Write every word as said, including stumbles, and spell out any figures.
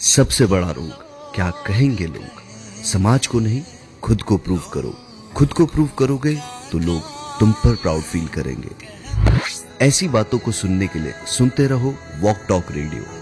सबसे बड़ा रोग क्या कहेंगे लोग। समाज को नहीं, खुद को प्रूव करो। खुद को प्रूव करोगे तो लोग तुम पर प्राउड फील करेंगे। ऐसी बातों को सुनने के लिए सुनते रहो वॉक टॉक रेडियो।